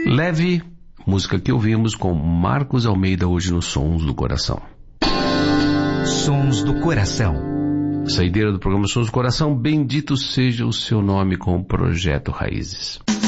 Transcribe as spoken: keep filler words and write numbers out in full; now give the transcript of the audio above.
Leve, música que ouvimos com Marcos Almeida hoje no Sons do Coração. Sons do Coração. Saideira do programa Sons do Coração, bendito seja o seu nome com o Projeto Raízes.